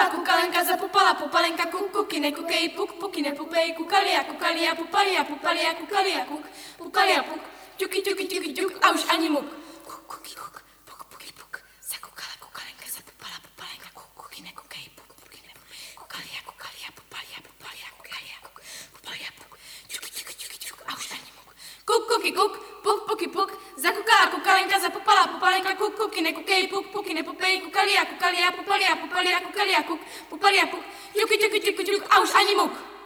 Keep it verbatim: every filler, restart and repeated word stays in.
kukalenka, zapupala, pupalenka, kuk, kuky, nekukej, puk, puky, nepupej, kukalia, kukalia, pupalia, pupalia, kukalia, kuk, pukalia, puk, ťuky, ťuky, ťuky, ťuk, a už ani muk. Kuk, kuky, kuk, puk, puky, puk, zakukala, kukalenka, zapupala, pupalenka, kuk, kuky, nekukej, puk, puky, nepupej, kukalia, kukalia, pupalia, pupalia, kukalia, kuk, pupalia, puk, ťuky, ťuky, ťuky, ťuk, a už ani muk. Kuk, kuky, kuk, puk, puky, puk, zakukala, kukalenka, zapupala, pupalenka, kuk, kuky, nekukej, puk, puky, nepupej, kukalia, kukalia, pupalia, pupalia, kukalia, kuk, pupalia, puk, ťuky, ťuky, ťuky, ťuk, a už ani muk.